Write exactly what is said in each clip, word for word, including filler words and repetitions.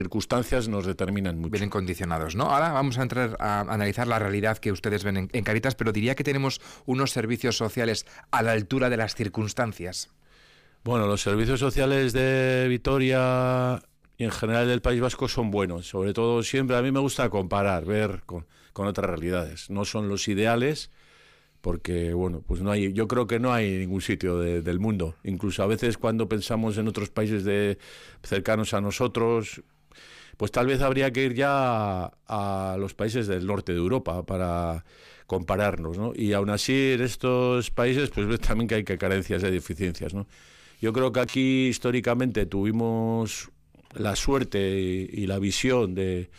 circunstancias nos determinan mucho. Vienen condicionados, ¿no? Ahora vamos a entrar a analizar la realidad que ustedes ven en, en Cáritas, pero diría que tenemos unos servicios sociales a la altura de las circunstancias. Bueno, los servicios sociales de Vitoria y en general del País Vasco son buenos. Sobre todo siempre, a mí me gusta comparar, ver con, con otras realidades. No son los ideales, porque bueno, pues no hay, yo creo que no hay ningún sitio de, del mundo. Incluso a veces cuando pensamos en otros países de, cercanos a nosotros, pues tal vez habría que ir ya a, a los países del norte de Europa para compararnos, ¿no? Y aún así en estos países pues ves también que hay que carencias y deficiencias, ¿no? Yo creo que aquí históricamente tuvimos la suerte y, y la visión de,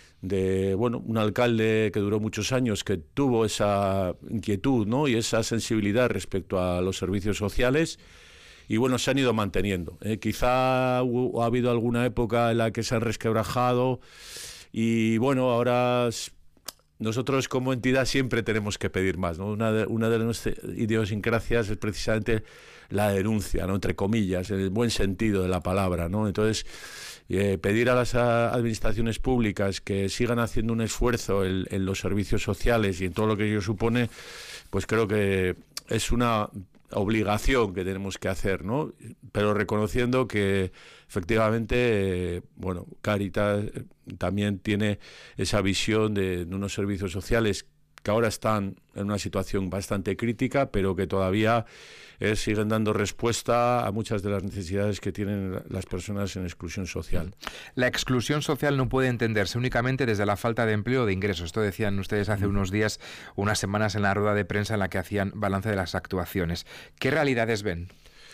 de bueno, un alcalde que duró muchos años, que tuvo esa inquietud, ¿no? Y esa sensibilidad respecto a los servicios sociales. Y bueno, se han ido manteniendo. Eh, quizá hubo, ha habido alguna época en la que se han resquebrajado y bueno, ahora nosotros como entidad siempre tenemos que pedir más, ¿no? Una de, una de nuestras idiosincrasias es precisamente la denuncia, ¿no? Entre comillas, en el buen sentido de la palabra, ¿no? Entonces, eh, pedir a las administraciones públicas que sigan haciendo un esfuerzo en, en los servicios sociales y en todo lo que ello supone, pues creo que es una obligación que tenemos que hacer, ¿no? Pero reconociendo que efectivamente, eh, bueno, Cáritas también tiene esa visión de, de unos servicios sociales que ahora están en una situación bastante crítica, pero que todavía eh, siguen dando respuesta a muchas de las necesidades que tienen las personas en exclusión social. La exclusión social no puede entenderse únicamente desde la falta de empleo o de ingresos. Esto decían ustedes hace unos días, unas semanas en la rueda de prensa en la que hacían balance de las actuaciones. ¿Qué realidades ven?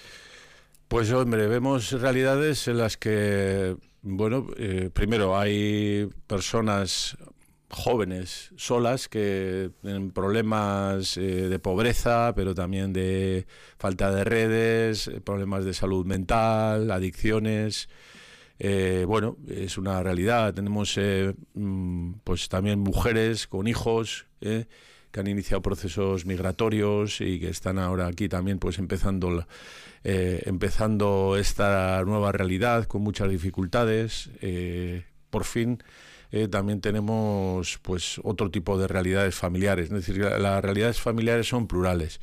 Pues hombre, vemos realidades en las que, bueno, eh, primero hay personas jóvenes solas que tienen problemas eh, de pobreza, pero también de falta de redes, problemas de salud mental, adicciones. Eh, bueno, es una realidad. Tenemos eh, pues también mujeres con hijos eh, que han iniciado procesos migratorios y que están ahora aquí también pues empezando eh, empezando esta nueva realidad con muchas dificultades. Eh, por fin Eh, también tenemos pues otro tipo de realidades familiares, es decir, las realidades familiares son plurales.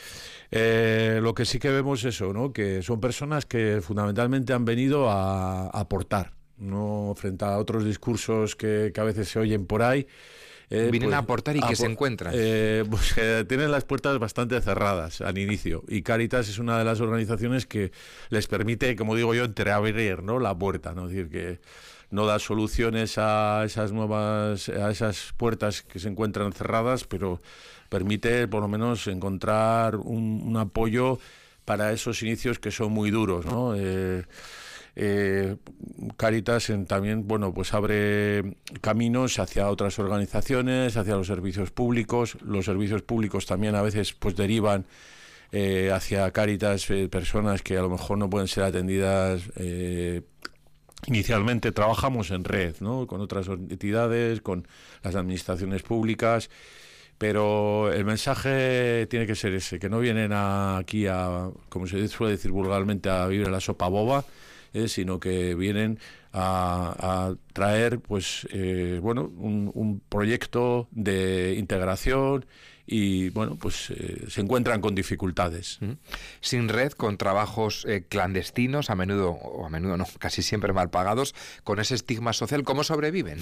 Eh, lo que sí que vemos es eso, ¿no? Que son personas que fundamentalmente han venido a, a aportar, no frente a otros discursos que, que a veces se oyen por ahí. Eh, Vienen pues, a aportar y que se encuentran. Eh, pues eh, tienen las puertas bastante cerradas al inicio y Cáritas es una de las organizaciones que les permite, como digo yo, entreabrir, ¿no? La puerta, ¿no? Es decir, que no da soluciones a esas nuevas, a esas puertas que se encuentran cerradas, pero permite por lo menos encontrar un, un apoyo para esos inicios que son muy duros, ¿no? Eh, eh, Cáritas en, también, bueno, pues abre caminos hacia otras organizaciones, hacia los servicios públicos. Los servicios públicos también a veces pues derivan eh, hacia Cáritas eh, personas que a lo mejor no pueden ser atendidas. Eh, Inicialmente trabajamos en red, ¿no? Con otras entidades, con las administraciones públicas, pero el mensaje tiene que ser ese, que no vienen a, aquí a, como se suele decir vulgarmente, a vivir la sopa boba, eh, sino que vienen a, a traer, pues, eh, bueno, un, un proyecto de integración y, bueno, pues eh, se encuentran con dificultades. Sin red, con trabajos eh, clandestinos, a menudo, o a menudo no, casi siempre mal pagados, con ese estigma social, ¿cómo sobreviven?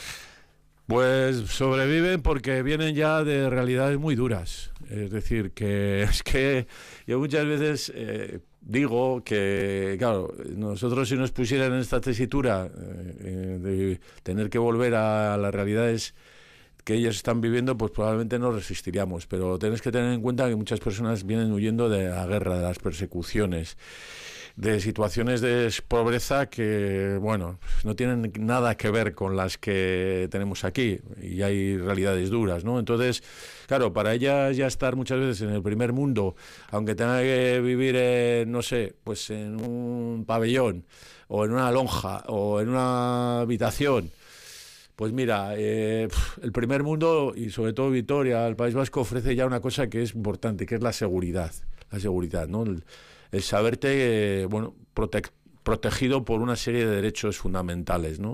Pues sobreviven porque vienen ya de realidades muy duras. Es decir, que es que yo muchas veces eh, digo que, claro, nosotros si nos pusieran en esta tesitura eh, de tener que volver a las realidades que ellos están viviendo, pues probablemente no resistiríamos, pero tenés que tener en cuenta que muchas personas vienen huyendo de la guerra, de las persecuciones, de situaciones de pobreza que, bueno, no tienen nada que ver con las que tenemos aquí, y hay realidades duras, ¿no? Entonces, claro, para ellas ya estar muchas veces en el primer mundo, aunque tenga que vivir, en, no sé, pues en un pabellón, o en una lonja, o en una habitación. Pues mira, eh, el primer mundo y sobre todo Vitoria, el País Vasco, ofrece ya una cosa que es importante, que es la seguridad, la seguridad, ¿no? El, el saberte, eh, bueno, protect, protegido por una serie de derechos fundamentales, ¿no?